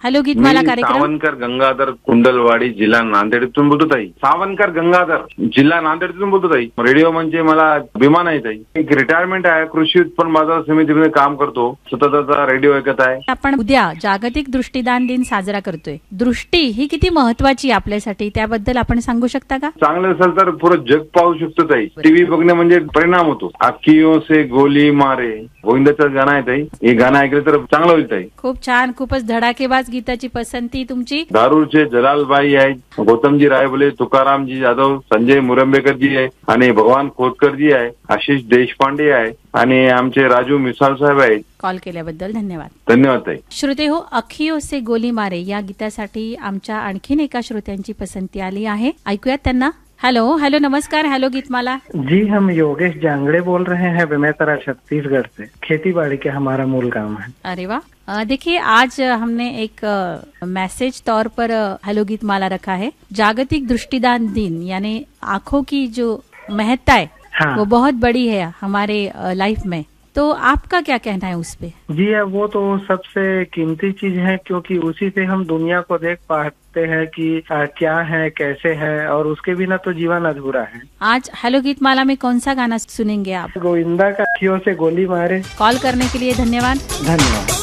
Hello Geetmala कार्यक्रम. सावनकर गंगाधर कुंडलवाडी, जिल्हा नांदेड इथून बोलतो ताई. सावनकर गंगाधर, जिल्हा नांदेड इथून बोलतो ताई. रेडिओ म्हणजे मला अभिमान आहे ताई. एक रिटायरमेंट आहे, कृषी उत्पन्न बाजार समितीमध्ये काम करतो, सततचा रेडिओ ऐकत आहे. आपण उद्या जागतिक दृष्टिदान दिन साजरा करतोय. दृष्टी ही किती महत्वाची आपल्यासाठी, त्याबद्दल आपण सांगू शकता का? चांगलं असेल तर पुरं जग पाहू शकतो ताई. टीव्ही बघणे म्हणजे परिणाम होतो. आखियों से गोली मारे, गोविंदाचं गाणं आहे ताई. हे गाणं ऐकलं तर चांगलं होईल ताई. खूप छान, खूपच धडाकेबाज गीताची पसंती तुमची. धारूरचे जलालबाई आहेत, गौतमजी रायबोले, तुकारामजी जाधव, संजय मुरंबेकरजी आहे आणि भगवान खोतकरजी आहे, आशिष देशपांडे आहे आणि आमचे राजू मिसाल साहेब आहेत. कॉल केल्याबद्दल धन्यवाद. धन्यवाद ताई. श्रोते हो, अखियों से गोली मारे या गीतासाठी आमच्या आणखीन एका श्रोत्यांची पसंती आली आहे. ऐकूयात त्यांना. हेलो हेलो, नमस्कार. हेलो गीतमाला जी, हम योगेश जांगड़े बोल रहे हैं बेमेतरा छत्तीसगढ़ से. खेती बाड़ी के हमारा मूल काम है. अरे वाह. देखिए, आज हमने एक मैसेज तौर पर हेलो गीतमाला रखा है. जागतिक दृष्टिदान दिन यानी आंखों की जो महत्ता है, हाँ. वो बहुत बड़ी है हमारे लाइफ में. तो आपका क्या कहना है उस पे? जी, वो तो सबसे कीमती चीज है, क्योंकि उसी से हम दुनिया को देख पाते हैं कि क्या है, कैसे है, और उसके बिना तो जीवन अधूरा है. आज हेलो गीतमाला में कौन सा गाना सुनेंगे आप? गोविंदा का अखियों से गोली मारे. कॉल करने के लिए धन्यवाद. धन्यवाद.